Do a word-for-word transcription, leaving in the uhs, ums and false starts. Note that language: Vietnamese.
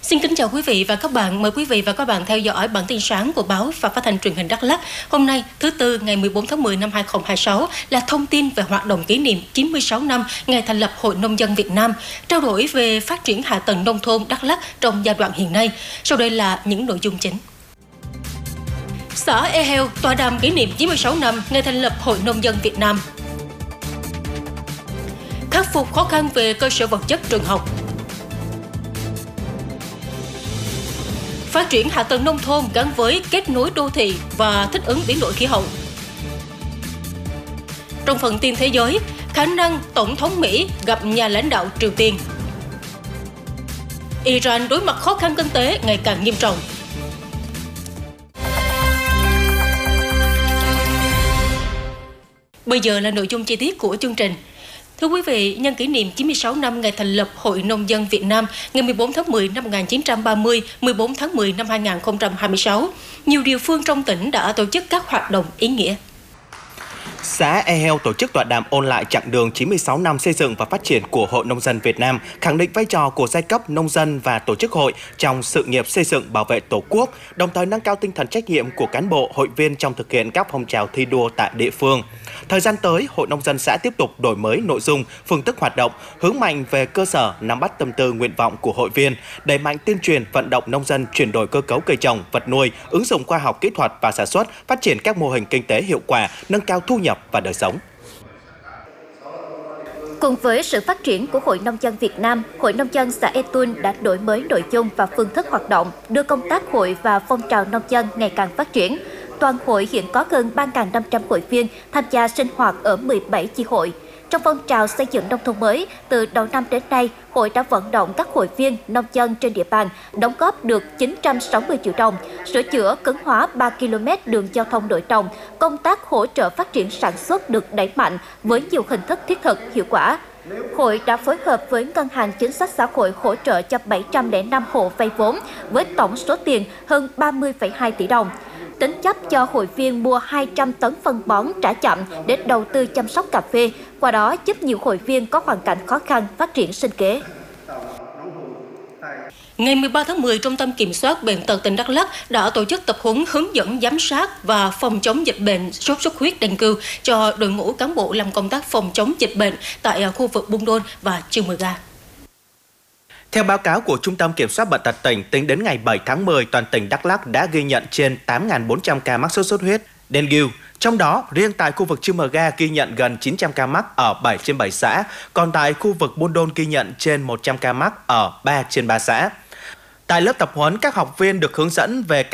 Xin kính chào quý vị và các bạn. Mời quý vị và các bạn theo dõi bản tin sáng của báo và phát thanh truyền hình Đắk Lắk. Hôm nay, thứ Tư, ngày mười bốn tháng mười năm hai nghìn không trăm hai mươi sáu là thông tin về hoạt động kỷ niệm chín mươi sáu năm ngày thành lập Hội Nông dân Việt Nam, trao đổi về phát triển hạ tầng nông thôn Đắk Lắk trong giai đoạn hiện nay. Sau đây là những nội dung chính. Xã E Heo tọa đàm kỷ niệm chín mươi sáu năm ngày thành lập Hội Nông dân Việt Nam. Khắc phục khó khăn về cơ sở vật chất trường học. Phát triển hạ tầng nông thôn gắn với kết nối đô thị và thích ứng biến đổi khí hậu. Trong phần tin thế giới, khả năng Tổng thống Mỹ gặp nhà lãnh đạo Triều Tiên. Iran đối mặt khó khăn kinh tế ngày càng nghiêm trọng. Bây giờ là nội dung chi tiết của chương trình. Thưa quý vị, nhân kỷ niệm chín mươi sáu năm ngày thành lập Hội Nông dân Việt Nam ngày mười bốn tháng mười năm một nghìn chín trăm ba mươi, mười bốn tháng mười năm hai nghìn không trăm hai mươi sáu, nhiều địa phương trong tỉnh đã tổ chức các hoạt động ý nghĩa. Xã E Heo tổ chức tọa đàm ôn lại chặng đường chín mươi sáu năm xây dựng và phát triển của Hội Nông dân Việt Nam, khẳng định vai trò của giai cấp nông dân và tổ chức hội trong sự nghiệp xây dựng bảo vệ Tổ quốc, đồng thời nâng cao tinh thần trách nhiệm của cán bộ, hội viên trong thực hiện các phong trào thi đua tại địa phương. Thời gian tới, Hội Nông dân sẽ tiếp tục đổi mới nội dung, phương thức hoạt động, hướng mạnh về cơ sở, nắm bắt tâm tư nguyện vọng của hội viên, đẩy mạnh tuyên truyền vận động nông dân chuyển đổi cơ cấu cây trồng, vật nuôi, ứng dụng khoa học kỹ thuật và sản xuất, phát triển các mô hình kinh tế hiệu quả, nâng cao thu nhập và đời sống. Cùng với sự phát triển của Hội Nông dân Việt Nam, Hội Nông dân xã E Tun đã đổi mới nội dung và phương thức hoạt động, đưa công tác hội và phong trào nông dân ngày càng phát triển. Toàn hội hiện có hơn ba nghìn năm trăm hội viên tham gia sinh hoạt ở mười bảy chi hội. Trong phong trào xây dựng nông thôn mới, từ đầu năm đến nay, hội đã vận động các hội viên nông dân trên địa bàn đóng góp được chín trăm sáu mươi triệu đồng, sửa chữa cứng hóa ba ki lô mét đường giao thông nội đồng, công tác hỗ trợ phát triển sản xuất được đẩy mạnh với nhiều hình thức thiết thực, hiệu quả. Hội đã phối hợp với Ngân hàng Chính sách Xã hội hỗ trợ cho bảy trăm lẻ năm hộ vay vốn với tổng số tiền hơn ba mươi phẩy hai tỷ đồng. Tính chấp cho hội viên mua hai trăm tấn phân bón trả chậm để đầu tư chăm sóc cà phê, qua đó giúp nhiều hội viên có hoàn cảnh khó khăn phát triển sinh kế. Ngày mười ba tháng mười, Trung tâm Kiểm soát Bệnh tật tỉnh Đắk Lắk đã tổ chức tập huấn hướng dẫn giám sát và phòng chống dịch bệnh sốt xuất huyết dengue cho đội ngũ cán bộ làm công tác phòng chống dịch bệnh tại khu vực Buôn Đôn và Chư Mờ Ga. Theo báo cáo của Trung tâm Kiểm soát Bệnh tật tỉnh, tính đến ngày bảy tháng mười, toàn tỉnh Đắk Lắk đã ghi nhận trên tám nghìn bốn trăm ca mắc sốt xuất huyết dengue. Trong đó, riêng tại khu vực Chư Mờ Ga ghi nhận gần chín trăm ca mắc ở bảy trên bảy xã, còn tại khu vực Buôn Đôn ghi nhận trên một trăm ca mắc ở ba trên ba xã. Tại lớp tập huấn, các học viên được hướng dẫn về cách